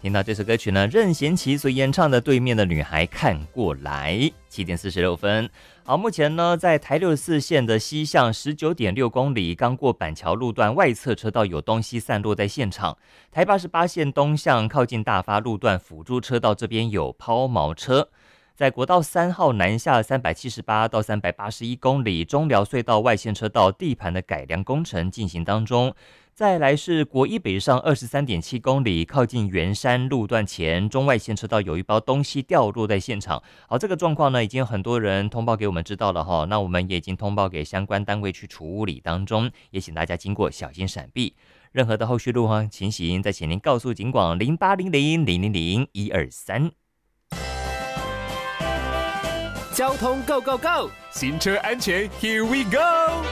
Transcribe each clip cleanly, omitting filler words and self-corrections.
听到这首歌曲呢，任贤齐所演唱的《对面的女孩看过来》，7:46。好，目前呢，在台64线的西向19.6公里，刚过板桥路段外侧车道有东西散落在现场。台88线东向靠近大发路段辅助车道这边有抛锚车。在国道3号南下378到381公里，中寮隧道外线车道地盘的改良工程进行当中。再来是国一北上23.7公里，靠近圆山路段前中外线车道有一包东西掉落在现场。好，这个状况呢，已经有很多人通报给我们知道了哈。那我们也已经通报给相关单位去处理当中，也请大家经过小心闪避。任何的后续路况情形，再请您告诉警广0800000123。 交通 Go Go Go， 行车安全 Here we go。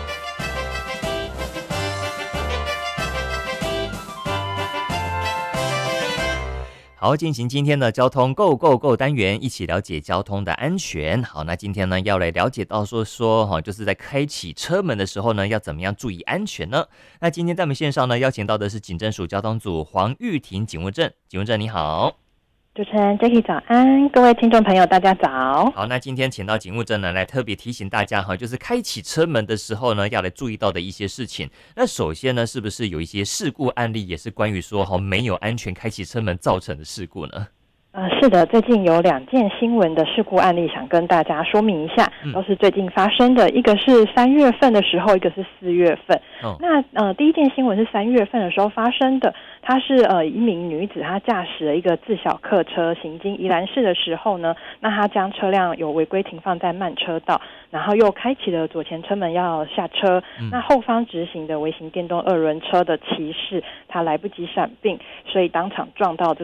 好，进行今天的交通 Go Go Go 单元，一起了解交通的安全。好，那今天呢要来了解到就是在开启车门的时候呢，要怎么样注意安全呢？那今天在我们线上呢，邀请到的是警政署交通组黄玉婷警务正，警务正你好。 主持人 Jackie 早安，各位听众朋友大家早。 好，那今天请到警务正呢来特别提醒大家就是开启车门的时候呢，要来注意到的一些事情。那首先呢，是不是有一些事故案例也是关于说没有安全开启车门造成的事故呢？ 是的，最近有2件新闻的事故案例想跟大家说明一下，都是最近发生的，一个是3月份的时候，一个是4月份。那第一件新闻是3月份的时候发生的，她是一名女子，她驾驶了一个自小客车行经宜兰市的时候呢，那她将车辆有违规停放在慢车道，然后又开启了左前车门要下车，那后方直行的微型电动2轮车的骑士，他来不及闪避，所以当场撞到